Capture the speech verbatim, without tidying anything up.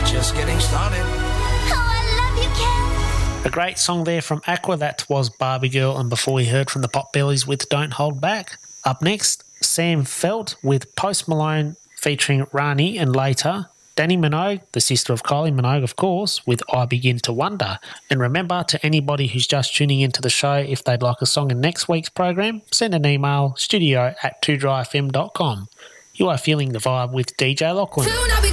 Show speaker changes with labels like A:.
A: we're just getting started.
B: Oh, I love you, Ken.
C: A great song there from Aqua, that was Barbie Girl, and before we heard from the Potbellies with Don't Hold Back. Up next, Sam Felt with Post Malone featuring Rani, and later Danny Minogue, the sister of Kylie Minogue, of course, with I Begin to Wonder. And remember, to anybody who's just tuning into the show, if they'd like a song in next week's program, send an email, studio at two dry f m dot com. You are feeling the vibe with D J Lachlan.